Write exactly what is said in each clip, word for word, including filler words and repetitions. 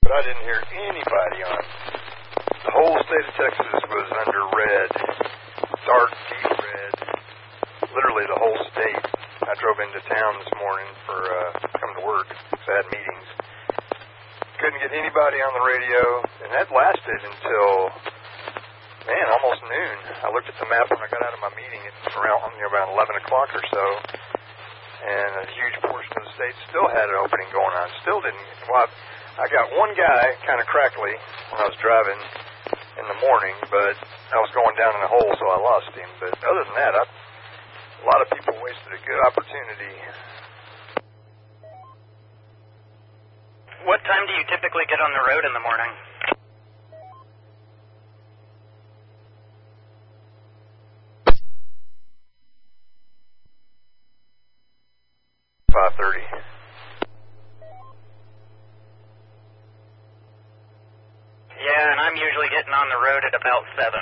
but I didn't hear anybody on. The whole state of Texas was under red, dark, deep red, literally the whole state. I drove into town this morning for uh, coming to work because I had meetings. Couldn't get anybody on the radio, and that lasted until, man, almost noon. I looked at the map when I got out of my meeting at around, you know, around eleven o'clock or so, and a huge portion of the state still had an opening going on. Still didn't, well, I got one guy kind of crackly when I was driving in the morning, but I was going down in a hole, so I lost him. But other than that, I, a lot of people wasted a good opportunity. What time do you typically get on the road in the morning? five thirty. Yeah, and I'm usually getting on the road at about seven.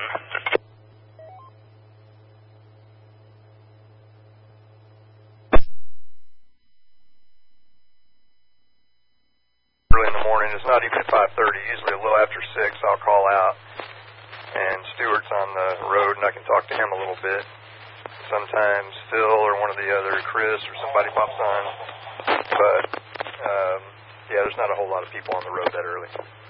Early in the morning, it's not even at five thirty. Usually a little after six, I'll call out, and Stuart's on the road, and I can talk to him a little bit. Sometimes Phil or one of the other, Chris or somebody pops on, but um, yeah, there's not a whole lot of people on the road that early.